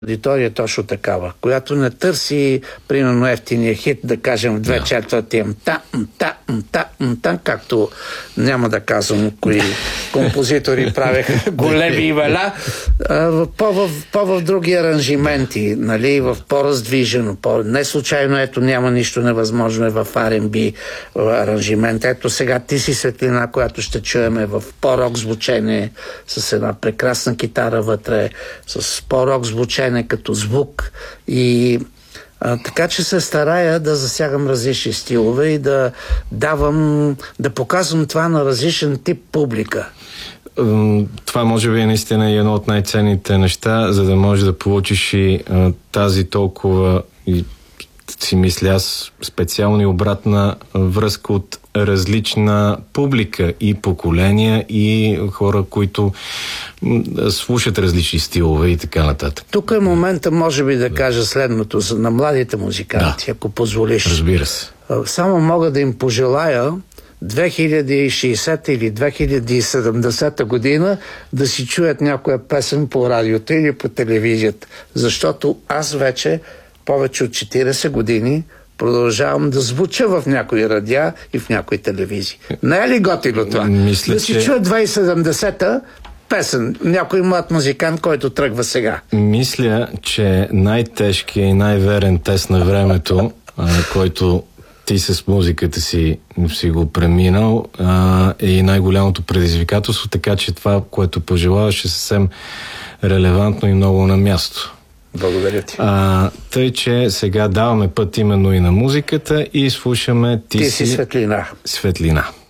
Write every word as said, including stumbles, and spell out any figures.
Аудитория е точно такава, която не търси, примерно, ефтиния хит, да кажем, в две да. четвърти мта, мта, мта, мта, както няма да казвам кои композитори правеха големи имена, по-в, по-в други аранжименти, нали, в по-раздвижено, по- не случайно, ето, няма нищо невъзможно е в Ар енд Би аранжимент. Ето сега Ти си светлина, която ще чуеме в по-рок звучение, с една прекрасна китара вътре, с по-рок звучение като звук и а, така че се старая да засягам различни стилове и да давам, да показвам това на различен тип публика. Това може би е наистина едно от най-ценните неща, за да можеш да получиш и а, тази толкова, и си мисля аз, специална и обратна връзка от различна публика и поколения и хора, които слушат различни стилове и така нататък. Тук е момента, може би, да кажа следното на младите музиканти, да. Ако позволиш. Разбира се. Само мога да им пожелая две хиляди и шейсета или две хиляди и седемдесета година да си чуят някоя песен по радиото или по телевизията. Защото аз вече повече от четирийсет години продължавам да звуча в някои радиа и в някои телевизии. Не е ли готино това? Мисля, да си че... чуя две хиляди и седемдесета песен. Някой млад музикант, който тръгва сега. Мисля, че най-тежкият и най-верен тест на времето, а, който ти с музиката си, си го преминал, а, е и най-голямото предизвикателство, така че това, което пожелаваш, е съвсем релевантно и много на място. Благодаря ти. А, тъй, че сега даваме път именно и на музиката и слушаме Ти, Ти си светлина. Светлина.